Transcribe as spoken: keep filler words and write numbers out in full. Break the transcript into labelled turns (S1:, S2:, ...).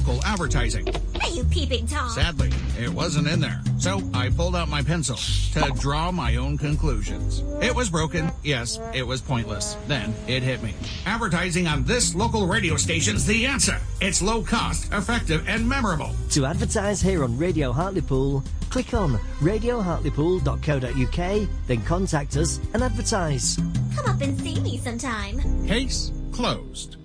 S1: local advertising.
S2: Are you peeping Tom?
S1: Sadly, it wasn't in there. So I pulled out my pencil to draw my own conclusions. It was broken. Yes, it was pointless. Then it hit me. Advertising on this local radio station's the answer. It's low cost, effective, and memorable.
S3: To advertise here on Radio Hartlepool, click on radio hartlepool dot co dot uk, then contact us and advertise.
S2: Come up and see me sometime.
S1: Case closed.